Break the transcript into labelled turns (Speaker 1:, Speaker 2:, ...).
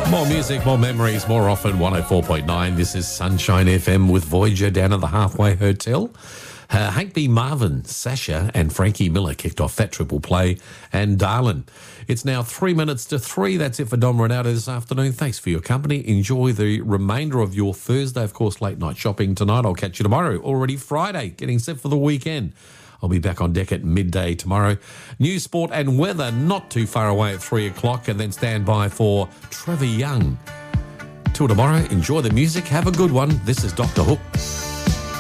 Speaker 1: More music, more memories, more often. 104.9. This is Sunshine FM with Voyager down at the Halfway Hotel. Hank B. Marvin, Sasha and Frankie Miller kicked off that triple play, and Darlin. It's now 3 minutes to 3. That's it for Dom Renata this afternoon. Thanks for your company. Enjoy the remainder of your Thursday. Of course, late night shopping tonight. I'll catch you tomorrow. Already Friday, getting set for the weekend. I'll be back on deck at midday tomorrow. News, sport and weather not too far away at 3 o'clock, and then stand by for Trevor Young. Till tomorrow, enjoy the music. Have a good one. This is Dr. Hook.